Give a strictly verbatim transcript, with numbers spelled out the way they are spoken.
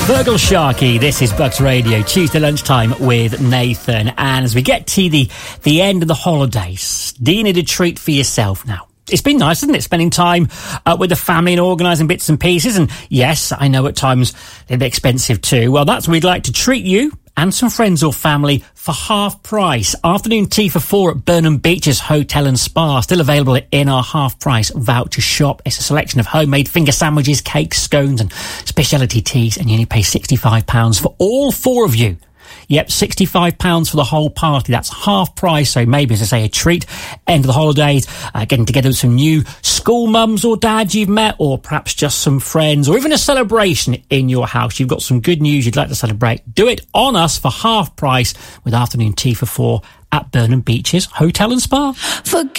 Virgil Sharkey, this is Bucks Radio, Tuesday lunchtime with Nathan. And as we get to the, the end of the holidays, do you need a treat for yourself now? It's been nice, isn't it, spending time uh, with the family and organising bits and pieces. And yes, I know at times they're a bit expensive too. Well, that's where we'd like to treat you and some friends or family for half price. Afternoon tea for four at Burnham Beeches Hotel and Spa. Still available in our half price voucher shop. It's a selection of homemade finger sandwiches, cakes, scones and specialty teas. And you only pay sixty-five pounds for all four of you. Yep, sixty-five pounds for the whole party. That's half price. So maybe, as I say, a treat. End of the holidays, uh, getting together with some new school mums or dads you've met, or perhaps just some friends, or even a celebration in your house. You've got some good news you'd like to celebrate. Do it on us for half price with afternoon tea for four at Burnham Beeches Hotel and Spa. For